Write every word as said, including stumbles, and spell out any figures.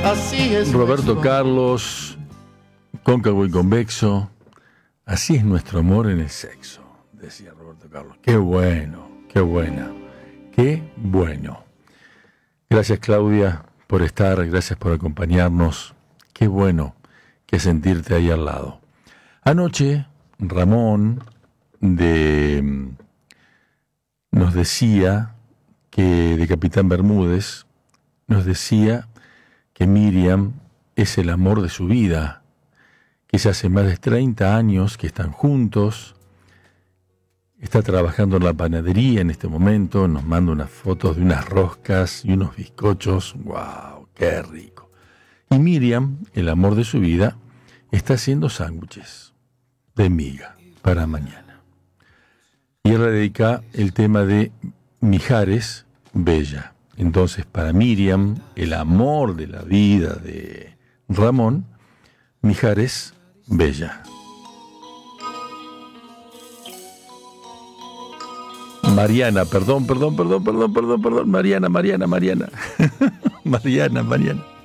Así es Roberto nuestro Carlos, cóncavo y convexo. Así es nuestro amor en el sexo, decía Roberto Carlos. Qué bueno, qué buena, qué bueno. Gracias, Claudia, por estar, gracias por acompañarnos. Qué bueno que sentirte ahí al lado. Anoche, Ramón de, nos decía que, de Capitán Bermúdez, nos decía que Miriam es el amor de su vida, que ya hace más de treinta años que están juntos, está trabajando en la panadería en este momento, nos manda unas fotos de unas roscas y unos bizcochos, ¡wow! ¡Qué rico! Y Miriam, el amor de su vida, está haciendo sándwiches de miga para mañana. Y él le dedica el tema de Mijares, Bella. Entonces, para Miriam, el amor de la vida de Ramón, Mijares, Bella. Mariana, perdón, perdón, perdón, perdón, perdón, perdón, Mariana, Mariana, Mariana. Mariana, Mariana.